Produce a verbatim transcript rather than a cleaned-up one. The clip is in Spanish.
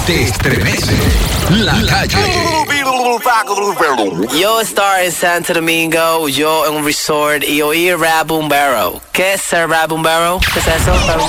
te estremece. La calle. Yo estar en Santo Domingo, yo en un resort y oír Rap Bombero. ¿Qué es ser Rap Bombero? ¿Qué es eso?